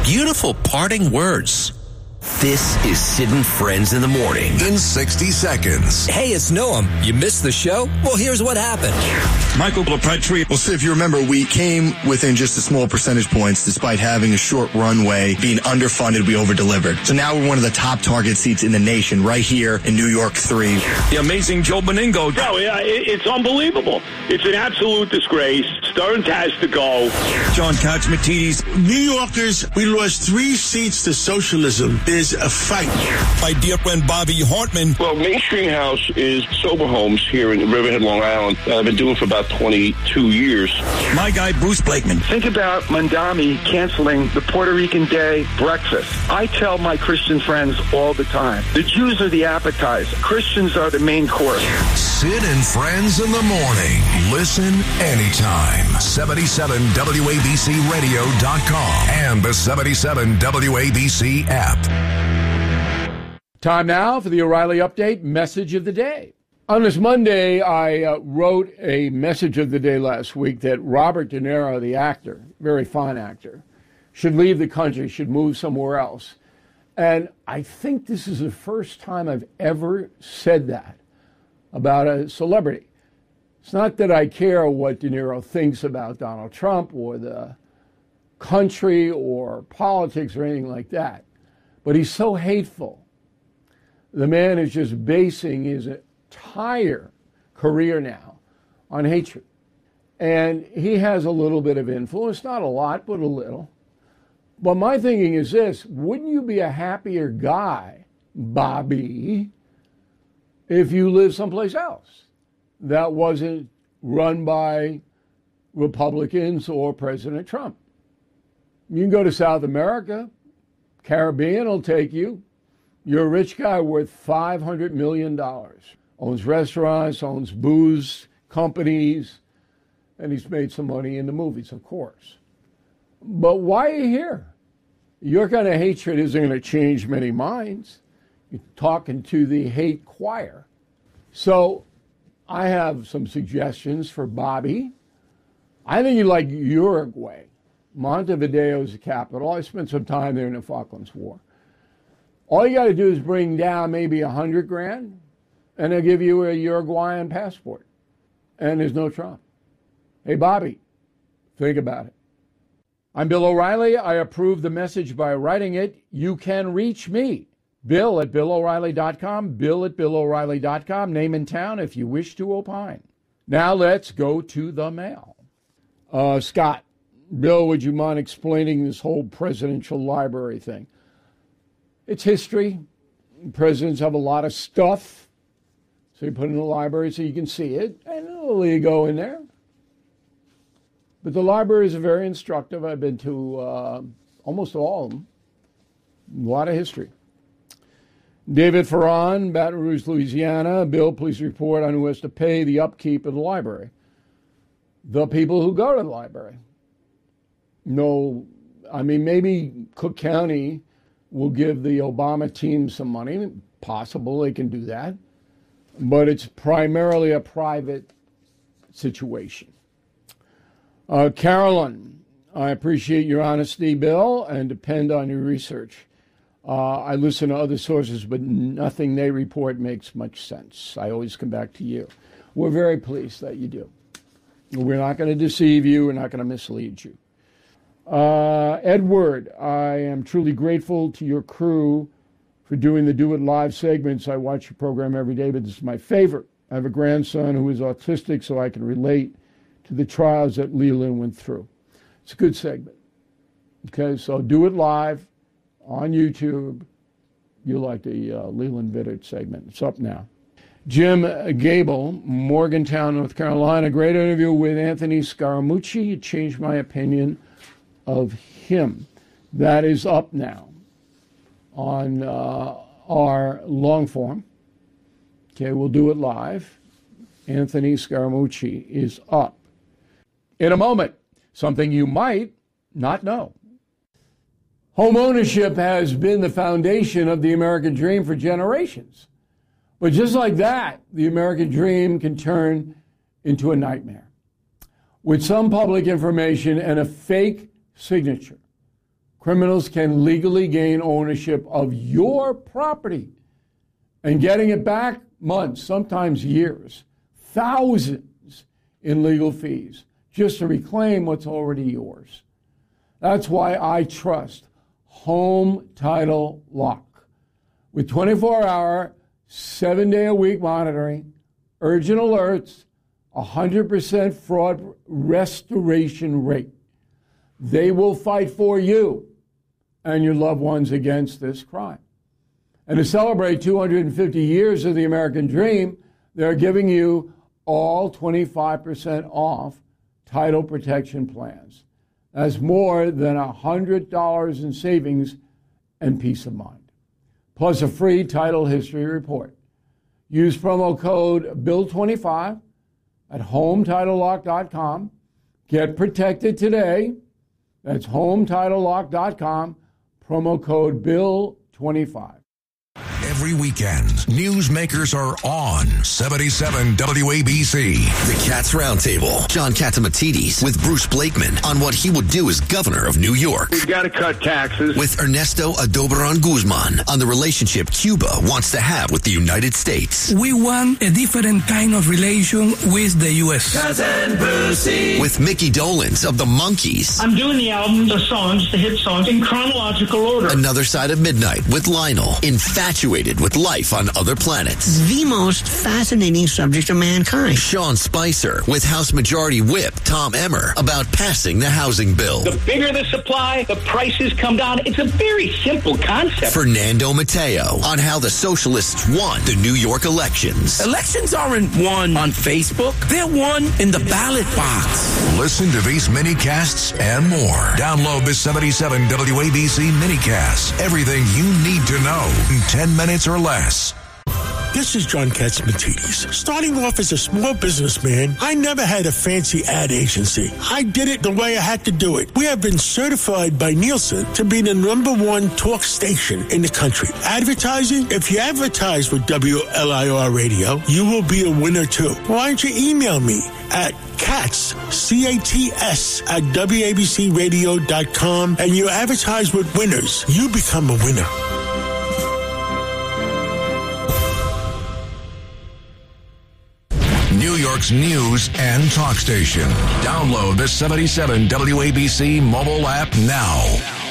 beautiful parting words. This is Sid and Friends in the Morning. In 60 seconds. Hey, it's Noam. You missed the show? Well, here's what happened. Michael LaPretrie. Well, Sid, if you remember, we came within just a small percentage points despite having a short runway, being underfunded, we over-delivered. So now we're one of the top target seats in the nation right here in New York 3. The amazing Joe Beningo. No, it's unbelievable. It's an absolute disgrace. Stearns has to go. John Catsimatidis. New Yorkers, we lost 3 seats to socialism. There's a fight. My dear friend Bobby Hartman. Well, Mainstream House is sober homes here in Riverhead, Long Island. I've been doing for about 22 years. My guy, Bruce Blakeman. Think about Mandami canceling the Puerto Rican Day breakfast. I tell my Christian friends all the time, the Jews are the appetizer. Christians are the main course. Sid and Friends in the Morning. Listen anytime. 77WABCRadio.com and the 77 WABC app. Time now for the O'Reilly Update Message of the Day. On this Monday, I wrote a message of the day last week that Robert De Niro, the actor, very fine actor, should leave the country, should move somewhere else. And I think this is the first time I've ever said that about a celebrity. It's not that I care what De Niro thinks about Donald Trump or the country or politics or anything like that, but he's so hateful. The man is just basing his entire career now on hatred. And he has a little bit of influence, not a lot, but a little. But my thinking is this: wouldn't you be a happier guy, Bobby, if you lived someplace else that wasn't run by Republicans or President Trump? You can go to South America, Caribbean will take you. You're a rich guy worth $500 million. Owns restaurants, owns booze companies, and he's made some money in the movies, of course. But why are you here? Your kind of hatred isn't going to change many minds. You're talking to the hate choir. So I have some suggestions for Bobby. I think you like Uruguay. Montevideo is the capital. I spent some time there in the Falklands War. All you got to do is bring down maybe $100,000, and they'll give you a Uruguayan passport. And there's no Trump. Hey, Bobby, think about it. I'm Bill O'Reilly. I approve the message by writing it. You can reach me, Bill at BillO'Reilly.com, Bill at BillO'Reilly.com, name and town if you wish to opine. Now let's go to the mail. Scott, Bill, would you mind explaining this whole presidential library thing? It's history. Presidents have a lot of stuff, so you put it in the library so you can see it, and you go in there. But the libraries are very instructive. I've been to almost all of them. A lot of history. David Ferran, Baton Rouge, Louisiana. Bill, please report on who has to pay the upkeep of the library. The people who go to the library. No, I mean, maybe Cook County will give the Obama team some money. Possible they can do that. But it's primarily a private situation. Carolyn, I appreciate your honesty, Bill, and depend on your research. I listen to other sources, but nothing they report makes much sense. I always come back to you. We're very pleased that you do. We're not going to deceive you. We're not going to mislead you. Edward, I am truly grateful to your crew for doing the Do It Live segments. I watch your program every day, but this is my favorite. I have a grandson who is autistic, so I can relate to the trials that Leland went through. It's a good segment. Okay, so Do It Live on YouTube. You'll like the Leland Vittert segment. It's up now. Jim Gable, Morgantown, North Carolina. Great interview with Anthony Scaramucci. It changed my opinion of him. That is up now on our long form. Okay, we'll do it live. Anthony Scaramucci is up. In a moment, something you might not know. Home ownership has been the foundation of the American dream for generations. But just like that, the American dream can turn into a nightmare. With some public information and a fake signature, criminals can legally gain ownership of your property and getting it back months, sometimes years, thousands in legal fees just to reclaim what's already yours. That's why I trust Home Title Lock. With 24-hour, 7-day-a-week monitoring, urgent alerts, 100% fraud restoration rate. They will fight for you and your loved ones against this crime. And to celebrate 250 years of the American dream, they're giving you all 25% off title protection plans. That's more than $100 in savings and peace of mind. Plus a free title history report. Use promo code BILL25 at HomeTitleLock.com. Get protected today. That's HomeTitleLock.com. Promo code BILL25. Every weekend, newsmakers are on 77 WABC. The Cats Roundtable. John Catsimatidis with Bruce Blakeman on what he would do as governor of New York. We've got to cut taxes. With Ernesto Adobran Guzman on the relationship Cuba wants to have with the United States. We want a different kind of relation with the U.S. Cousin Brucey. With Mickey Dolenz of the Monkees. I'm doing the album, the songs, the hit songs, in chronological order. Another Side of Midnight with Lionel. Infatuated with life on other planets. The most fascinating subject of mankind. Sean Spicer with House Majority Whip Tom Emmer about passing the housing bill. The bigger the supply, the prices come down. It's a very simple concept. Fernando Mateo on how the socialists won the New York elections. Elections aren't won on Facebook. They're won in the ballot box. Listen to these mini-casts and more. Download the 77 WABC mini-casts. Everything you need to know in 10 minutes or less. This is John Catsimatidis. Starting off as a small businessman, I never had a fancy ad agency. I did it the way I had to do it. We have been certified by Nielsen to be the #1 talk station in the country. Advertising? If you advertise with WLIR Radio, you will be a winner too. Why don't you email me at Cats, C-A-T-S, at WABCRadio.com, and you advertise with winners. You become a winner. New York's news and talk station. Download the 77 WABC mobile app now.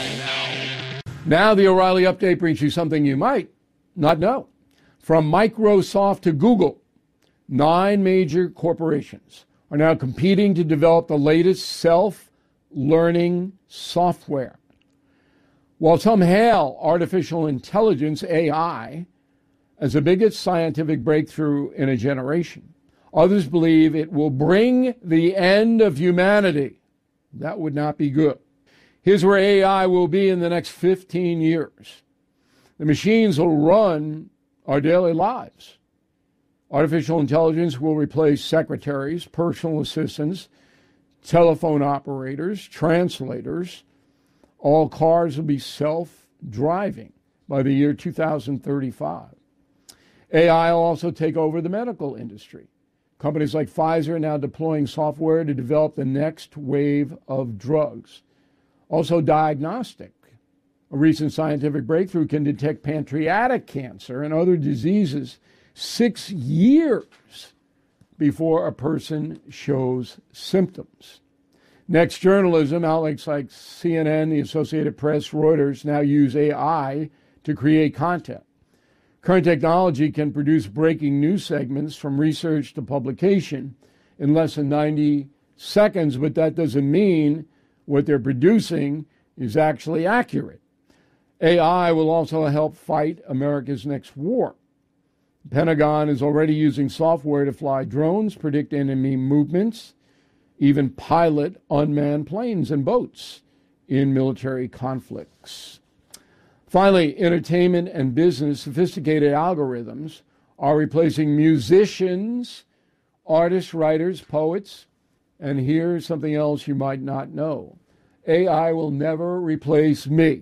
Now the O'Reilly Update brings you something you might not know. From Microsoft to Google, 9 major corporations are now competing to develop the latest self-learning software. While some hail artificial intelligence, AI, as the biggest scientific breakthrough in a generation, others believe it will bring the end of humanity. That would not be good. Here's where AI will be in the next 15 years. The machines will run our daily lives. Artificial intelligence will replace secretaries, personal assistants, telephone operators, translators. All cars will be self-driving by the year 2035. AI will also take over the medical industry. Companies like Pfizer are now deploying software to develop the next wave of drugs. Also diagnostic. A recent scientific breakthrough can detect pancreatic cancer and other diseases 6 years before a person shows symptoms. Next journalism, outlets like CNN, the Associated Press, Reuters now use AI to create content. Current technology can produce breaking news segments from research to publication in less than 90 seconds, but that doesn't mean what they're producing is actually accurate. AI will also help fight America's next war. The Pentagon is already using software to fly drones, predict enemy movements, even pilot unmanned planes and boats in military conflicts. Finally, entertainment and business, sophisticated algorithms are replacing musicians, artists, writers, poets, and here's something else you might not know. AI will never replace me.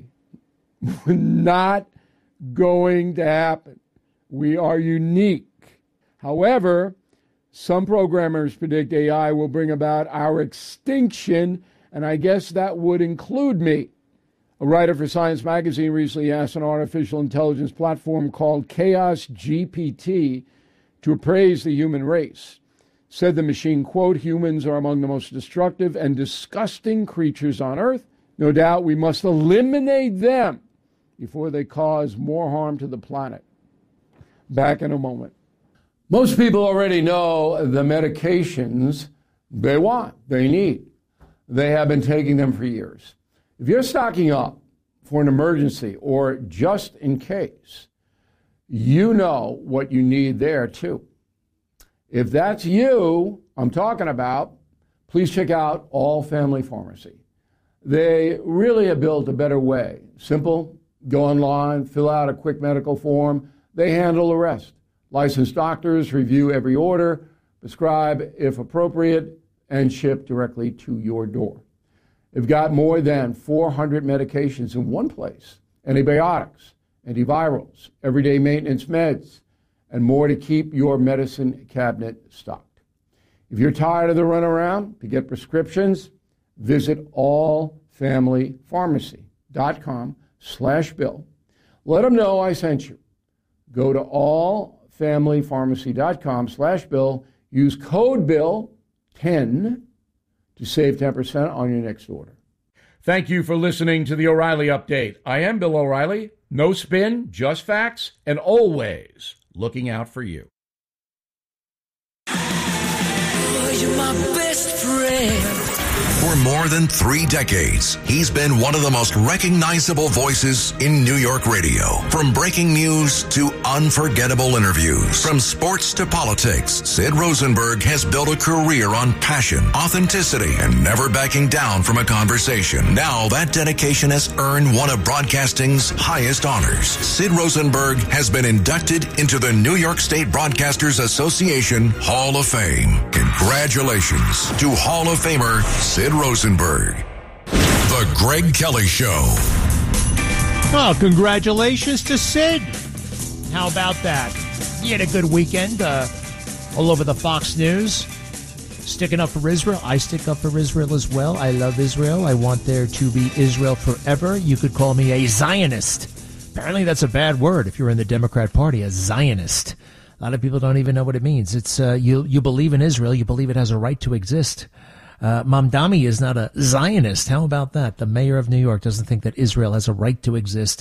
Not going to happen. We are unique. However, some programmers predict AI will bring about our extinction, and I guess that would include me. A writer for Science Magazine recently asked an artificial intelligence platform called Chaos GPT to appraise the human race. Said the machine, quote, "Humans are among the most destructive and disgusting creatures on Earth. No doubt we must eliminate them before they cause more harm to the planet." Back in a moment. Most people already know the medications they want, they need. They have been taking them for years. If you're stocking up for an emergency or just in case, you know what you need there too. If that's you I'm talking about, please check out All Family Pharmacy. They really have built a better way. Simple, go online, fill out a quick medical form. They handle the rest. Licensed doctors review every order, prescribe if appropriate, and ship directly to your door. They've got more than 400 medications in one place: antibiotics, antivirals, everyday maintenance meds, and more to keep your medicine cabinet stocked. If you're tired of the runaround to get prescriptions, visit allfamilypharmacy.com/Bill. Let them know I sent you. Go to allfamilypharmacy.com/Bill. Use code BILL10 to save 10% on your next order. Thank you for listening to the O'Reilly Update. I am Bill O'Reilly. No spin, just facts, and always looking out for you. Oh, you're my best friend. For more than 3 decades, he's been one of the most recognizable voices in New York radio. From breaking news to unforgettable interviews, from sports to politics, Sid Rosenberg has built a career on passion, authenticity, and never backing down from a conversation. Now that dedication has earned one of broadcasting's highest honors. Sid Rosenberg has been inducted into the New York State Broadcasters Association Hall of Fame. Congratulations to Hall of Famer Sid Rosenberg. The Greg Kelly Show. Well, congratulations to Sid. How about that? He had a good weekend all over the Fox News. Sticking up for Israel. I stick up for Israel as well. I love Israel. I want there to be Israel forever. You could call me a Zionist. Apparently that's a bad word if you're in the Democrat Party, a Zionist. A lot of people don't even know what it means. It's you believe in Israel. You believe it has a right to exist. Mamdani is not a Zionist. How about that? The mayor of New York doesn't think that Israel has a right to exist.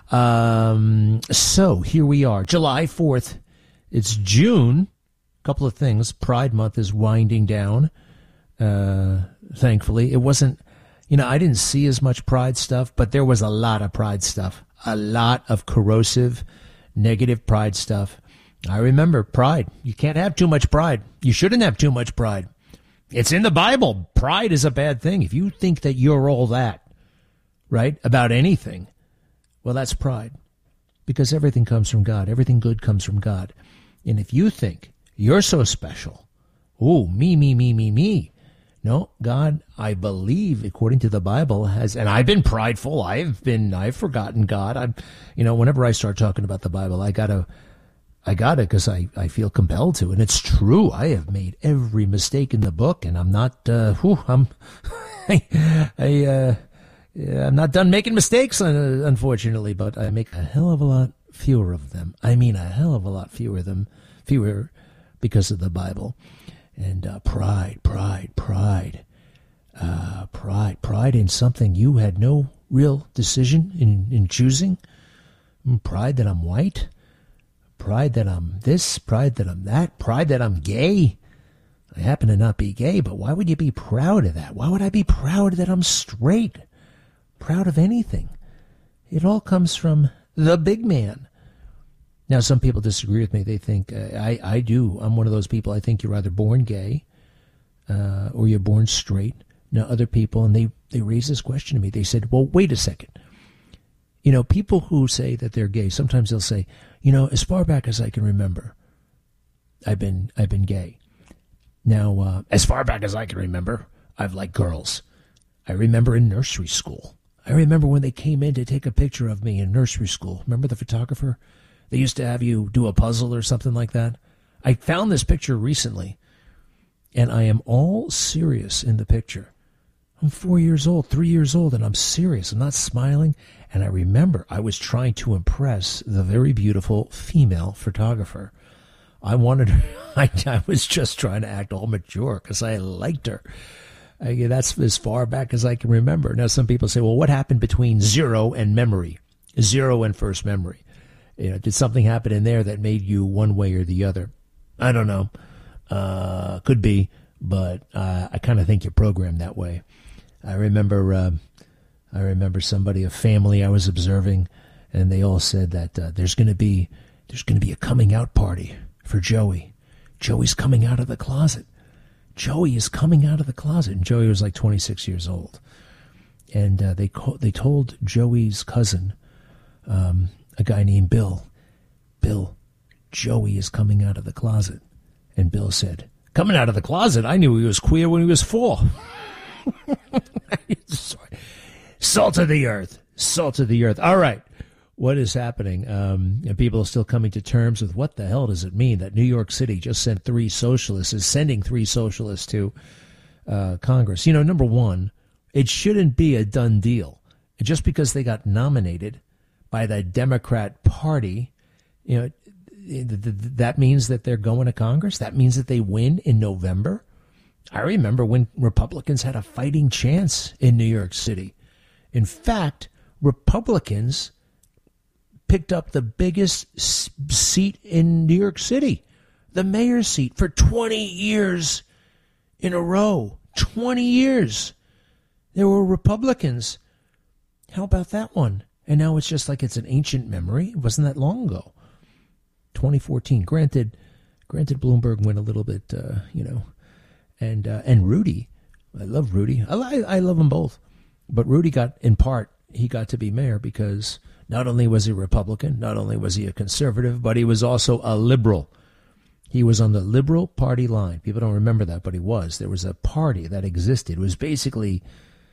So here we are, July 4th. It's June. A couple of things. Pride Month is winding down. Thankfully, it wasn't, I didn't see as much Pride stuff, but there was a lot of Pride stuff, a lot of corrosive, negative Pride stuff. I remember Pride. You can't have too much pride. You shouldn't have too much pride. It's in the Bible. Pride is a bad thing. If you think that you're all that, right, about anything, well, that's pride. Because everything comes from God. Everything good comes from God. And if you think you're so special, oh, me. No, God, I believe, according to the Bible, has, and I've been prideful. I've forgotten God. Whenever I start talking about the Bible, I got it because I feel compelled to, and it's true. I have made every mistake in the book, and I'm not. I'm not done making mistakes, unfortunately, but I make a hell of a lot fewer of them. I mean, a hell of a lot fewer because of the Bible. And pride in something you had no real decision in choosing. Pride that I'm white. Pride that I'm this, pride that I'm that, pride that I'm gay. I happen to not be gay, but why would you be proud of that? Why would I be proud that I'm straight? Proud of anything? It all comes from the big man. Now, some people disagree with me. They think, I do. I'm one of those people. I think you're either born gay or you're born straight. Now, other people, and they raise this question to me. They said, well, wait a second. People who say that they're gay, sometimes they'll say, as far back as I can remember, I've been gay. Now, as far back as I can remember, I've liked girls. I remember in nursery school. I remember when they came in to take a picture of me in nursery school. Remember the photographer? They used to have you do a puzzle or something like that. I found this picture recently, and I am all serious in the picture. I'm 4 years old, 3 years old, and I'm serious. I'm not smiling. And I remember I was trying to impress the very beautiful female photographer. I wanted her, I was just trying to act all mature because I liked her. That's as far back as I can remember. Now, some people say, well, what happened between zero and memory? Zero and first memory. Did something happen in there that made you one way or the other? I don't know. Could be, but I kind of think you're programmed that way. I remember somebody, a family I was observing, and they all said that there's going to be a coming out party for Joey. Joey's coming out of the closet. Joey is coming out of the closet. And Joey was like 26 years old. And they told Joey's cousin, a guy named Bill, Joey is coming out of the closet. And Bill said, coming out of the closet? I knew he was queer when he was 4. Salt of the earth. Salt of the earth. All right. What is happening? And people are still coming to terms with what the hell does it mean that New York City just sent 3 socialists, is sending 3 socialists to Congress. Number one, it shouldn't be a done deal. Just because they got nominated by the Democrat Party, that means that they're going to Congress. That means that they win in November. I remember when Republicans had a fighting chance in New York City. In fact, Republicans picked up the biggest seat in New York City, the mayor's seat, for 20 years in a row. 20 years. There were Republicans. How about that one? And now it's just like it's an ancient memory. It wasn't that long ago. 2014. Granted, Bloomberg went a little bit, and Rudy. I love Rudy. I love them both. But Rudy got to be mayor because not only was he a Republican, not only was he a conservative, but he was also a liberal. He was on the Liberal Party line. People don't remember that, but he was. There was a party that existed. It was basically,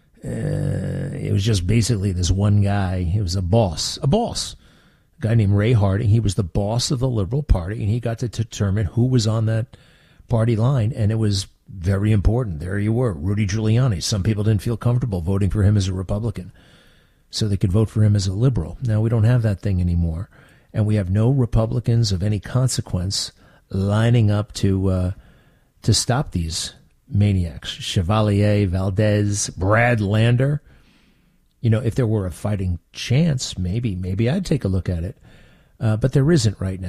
just basically this one guy. He was a boss, a guy named Ray Harding. He was the boss of the Liberal Party, and he got to determine who was on that party line, and it was very important. There you were, Rudy Giuliani. Some people didn't feel comfortable voting for him as a Republican, so they could vote for him as a liberal. Now we don't have that thing anymore, and we have no Republicans of any consequence lining up to stop these maniacs. Chevalier, Valdez, Brad Lander. If there were a fighting chance, maybe I'd take a look at it, but there isn't right now.